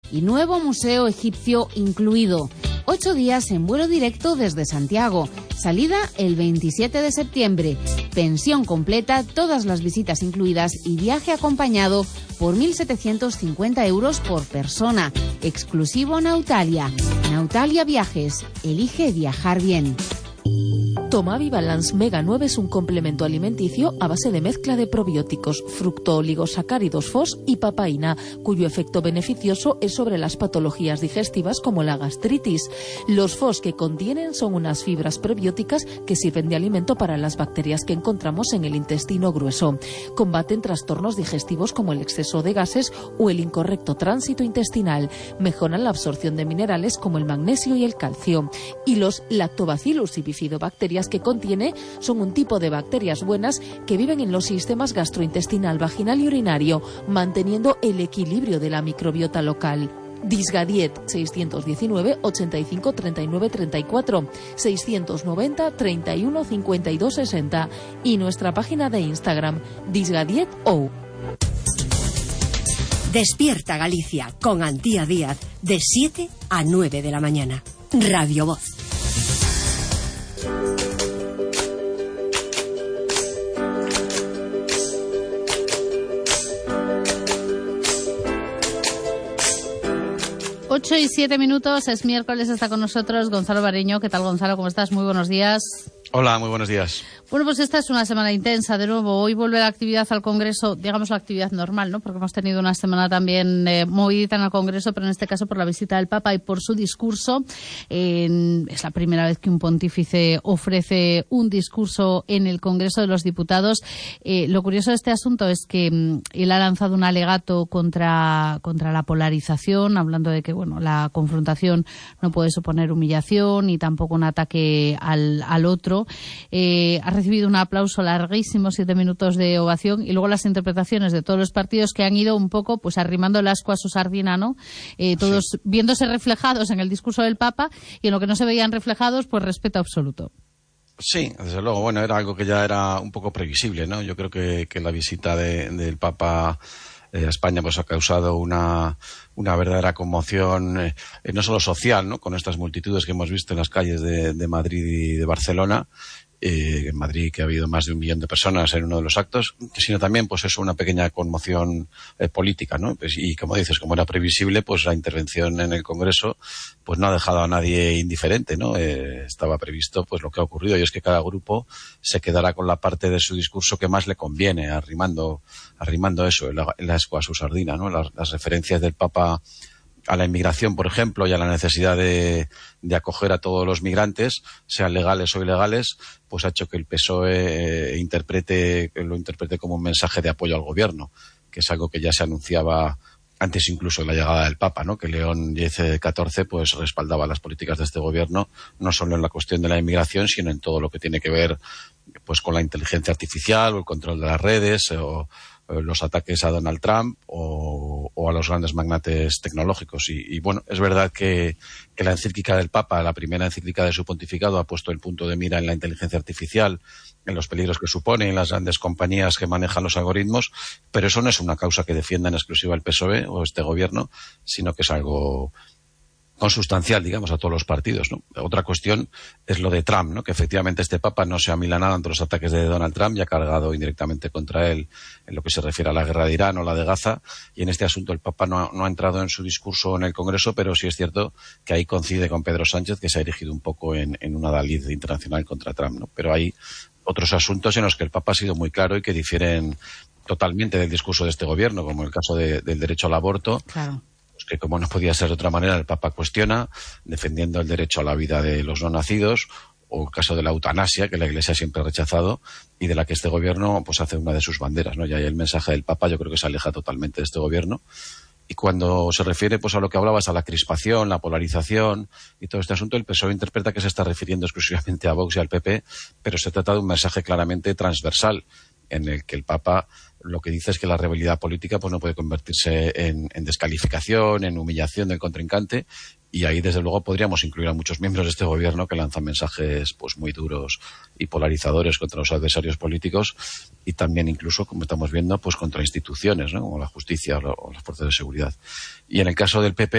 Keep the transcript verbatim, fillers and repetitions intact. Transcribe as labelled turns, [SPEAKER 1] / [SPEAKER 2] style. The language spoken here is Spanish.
[SPEAKER 1] y nuevo museo egipcio incluido. Ocho días en vuelo directo desde Santiago. Salida el veintisiete de septiembre. Pensión completa, todas las visitas incluidas y viaje acompañado por mil setecientos cincuenta euros por persona. Exclusivo Nautalia. Nautalia Viajes. Elige viajar bien.
[SPEAKER 2] Tomavi Balance Mega nueve es un complemento alimenticio a base de mezcla de probióticos, fructooligosacáridos F O S y papaína, cuyo efecto beneficioso es sobre las patologías digestivas como la gastritis. Los F O S que contienen son unas fibras prebióticas que sirven de alimento para las bacterias que encontramos en el intestino grueso. Combaten trastornos digestivos como el exceso de gases o el incorrecto tránsito intestinal. Mejoran la absorción de minerales como el magnesio y el calcio. Y los lactobacillus y bifidobacterias que contiene son un tipo de bacterias buenas que viven en los sistemas gastrointestinal, vaginal y urinario, manteniendo el equilibrio de la microbiota local. Disgadiet seiscientos diecinueve, ochenta y cinco, treinta y nueve, treinta y cuatro, seiscientos noventa, treinta y uno, cincuenta y dos, sesenta y nuestra página de Instagram Disgadiet O.
[SPEAKER 3] Despierta Galicia con Antía Díaz de siete a nueve de la mañana. Radio Voz.
[SPEAKER 4] ocho y siete minutos, es miércoles, está con nosotros Gonzalo Bariño. ¿Qué tal, Gonzalo? ¿Cómo estás? Muy buenos días.
[SPEAKER 5] Hola, muy buenos días.
[SPEAKER 4] Bueno, pues esta es una semana intensa. De nuevo, hoy vuelve la actividad al Congreso, digamos la actividad normal, ¿no? Porque hemos tenido una semana también eh, movidita en el Congreso, pero en este caso por la visita del Papa y por su discurso. Eh, es la primera vez que un pontífice ofrece un discurso en el Congreso de los Diputados. Eh, lo curioso de este asunto es que mm, él ha lanzado un alegato contra, contra la polarización, hablando de que, bueno, la confrontación no puede suponer humillación ni tampoco un ataque al, al otro. Eh, ha recibido un aplauso larguísimo, siete minutos de ovación, y luego las interpretaciones de todos los partidos que han ido un poco pues arrimando el ascua a su sardina, ¿no? Eh, todos sí, viéndose reflejados en el discurso del Papa, y en lo que no se veían reflejados, pues respeto absoluto.
[SPEAKER 5] Sí, desde luego. Bueno, era algo que ya era un poco previsible, ¿no? Yo creo que, que la visita de, del Papa a España pues ha causado una, una verdadera conmoción, eh, no solo social, ¿no? Con estas multitudes que hemos visto en las calles de, de Madrid y de Barcelona. Eh, en Madrid, que ha habido más de un millón de personas en uno de los actos, sino también pues eso, una pequeña conmoción eh, política, ¿no? Pues, y como dices, como era previsible, pues la intervención en el Congreso pues no ha dejado a nadie indiferente, ¿no? Eh, estaba previsto pues lo que ha ocurrido, y es que cada grupo se quedará con la parte de su discurso que más le conviene, arrimando, arrimando eso, el, el ascua a su sardina, ¿no? Las, las referencias del Papa a la inmigración, por ejemplo, y a la necesidad de, de acoger a todos los migrantes, sean legales o ilegales, pues ha hecho que el P S O E eh, interprete, lo interprete como un mensaje de apoyo al gobierno, que es algo que ya se anunciaba antes incluso de la llegada del Papa, ¿no? Que León catorce pues respaldaba las políticas de este gobierno, no solo en la cuestión de la inmigración, sino en todo lo que tiene que ver pues con la inteligencia artificial o el control de las redes o los ataques a Donald Trump o, o a los grandes magnates tecnológicos. Y, y bueno, es verdad que, que la encíclica del Papa, la primera encíclica de su pontificado, ha puesto el punto de mira en la inteligencia artificial, en los peligros que supone, en las grandes compañías que manejan los algoritmos, pero eso no es una causa que defienda en exclusiva el P S O E o este gobierno, sino que es algo consustancial, digamos, a todos los partidos, ¿no? Otra cuestión es lo de Trump, ¿no? Que efectivamente este Papa no se ha amilanado ante los ataques de Donald Trump y ha cargado indirectamente contra él en lo que se refiere a la guerra de Irán o la de Gaza, y en este asunto el Papa no ha, no ha entrado en su discurso en el Congreso, pero sí es cierto que ahí coincide con Pedro Sánchez, que se ha erigido un poco en, en una adalid internacional contra Trump, ¿no? Pero hay otros asuntos en los que el Papa ha sido muy claro y que difieren totalmente del discurso de este gobierno, como el caso de, del derecho al aborto.
[SPEAKER 4] Claro.
[SPEAKER 5] Que como no podía ser de otra manera, el Papa cuestiona, defendiendo el derecho a la vida de los no nacidos, o el caso de la eutanasia, que la Iglesia siempre ha rechazado, y de la que este gobierno pues hace una de sus banderas, ¿no? Y ahí el mensaje del Papa yo creo que se aleja totalmente de este gobierno. Y cuando se refiere pues a lo que hablabas, a la crispación, la polarización y todo este asunto, el P S O E interpreta que se está refiriendo exclusivamente a Vox y al P P, pero se trata de un mensaje claramente transversal, en el que el Papa lo que dice es que la rivalidad política pues no puede convertirse en, en descalificación, en humillación del contrincante, y ahí desde luego podríamos incluir a muchos miembros de este gobierno que lanzan mensajes pues muy duros y polarizadores contra los adversarios políticos, y también incluso, como estamos viendo, pues contra instituciones, ¿no? Como la justicia o las fuerzas de seguridad. Y en el caso del P P